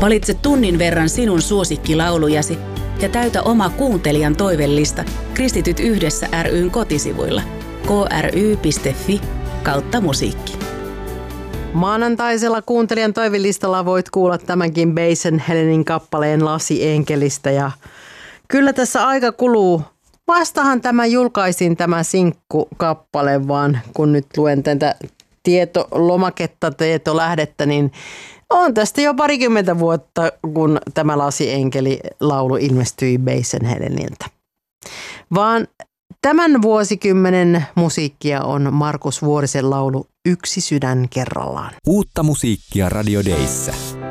Valitse tunnin verran sinun suosikkilaulujasi ja täytä oma kuuntelijan toivellista Kristityt yhdessä ry:n kotisivuilla kry.fi/musiikki. Maanantaisella kuuntelijan toivelistalla voit kuulla tämänkin Basen Helenin kappaleen Lasi-enkelistä ja kyllä tässä aika kuluu. Vastahan julkaisin tämä sinkkukappale, vaan kun nyt luen tätä tietolähdettä, niin on tästä jo 20 vuotta, kun tämä Lasi-enkeli-laulu ilmestyi Basen Heleniltä. Vaan tämän vuosikymmenen musiikkia on Markus Vuorisen laulu Yksi sydän kerrallaan. Uutta musiikkia Radio Dayssä.